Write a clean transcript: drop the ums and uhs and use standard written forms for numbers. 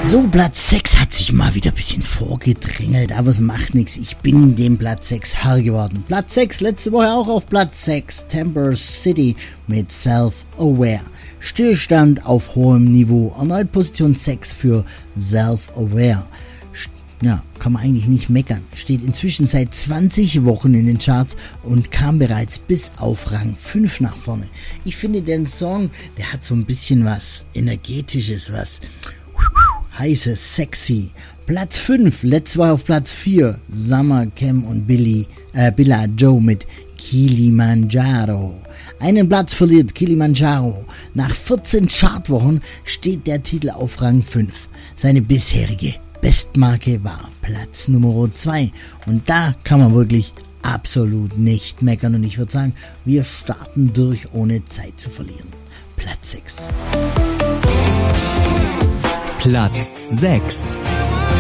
So, Platz 6 hat sich mal wieder ein bisschen vorgedrängelt, aber es macht nichts. Ich bin dem Platz 6 Herr geworden. Platz 6, letzte Woche auch auf Platz 6, Temper City mit Self-Aware. Stillstand auf hohem Niveau. Erneut Position 6 für Self-Aware. Ja, kann man eigentlich nicht meckern. Steht inzwischen seit 20 Wochen in den Charts und kam bereits bis auf Rang 5 nach vorne. Ich finde den Song, der hat so ein bisschen was Energetisches, was heißes, sexy. Platz 5, letztes Mal auf Platz 4, Summer, Cam und Billa Joe mit Kilimanjaro. Einen Platz verliert Kilimanjaro. Nach 14 Chartwochen steht der Titel auf Rang 5. Seine bisherige Bestmarke war Platz Nummer 2. Und da kann man wirklich absolut nicht meckern. Und ich würde sagen, wir starten durch, ohne Zeit zu verlieren. Platz 6. Platz 6.